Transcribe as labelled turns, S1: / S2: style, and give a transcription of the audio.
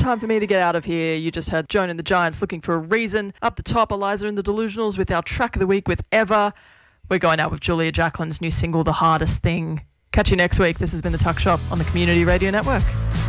S1: time for me to get out of here. You just heard Joan and the Giants, Looking for a Reason. Up the top, Eliza and the Delusionals with our track of the week with Ever. We're going out with Julia Jacqueline's new single, The Hardest Thing. Catch you next week. This has been The Tuck Shop on the Community Radio Network.